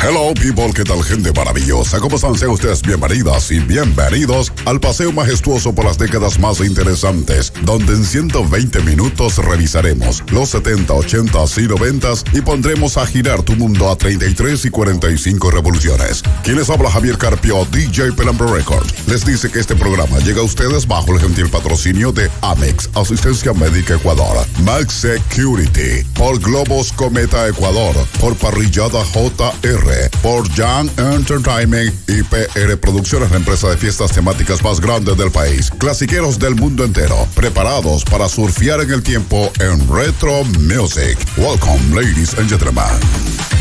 Hello people, ¿qué tal gente maravillosa? ¿Cómo están? Sean ustedes bienvenidas y bienvenidos al paseo majestuoso por las décadas más interesantes, donde en 120 minutos revisaremos los 70, 80 y 90 y pondremos a girar tu mundo a 33 y 45 revoluciones. Quienes habla Javier Carpio, DJ Pelambre Records, les dice que este programa llega a ustedes bajo el gentil patrocinio de Amex, Asistencia Médica Ecuador, Max Security, por Globos Cometa Ecuador, por Parrillada JR, por Young Entertainment y PR Producciones, la empresa de fiestas temáticas más grande del país. Clasiqueros del mundo entero, preparados para surfear en el tiempo en Retro Music. Welcome, ladies and gentlemen.